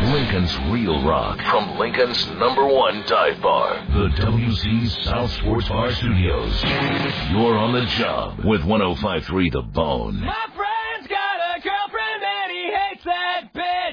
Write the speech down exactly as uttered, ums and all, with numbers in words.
Lincoln's real rock from Lincoln's number one dive bar, the W C South Sports Bar Studios. You're on the job with one oh five point three The Bone.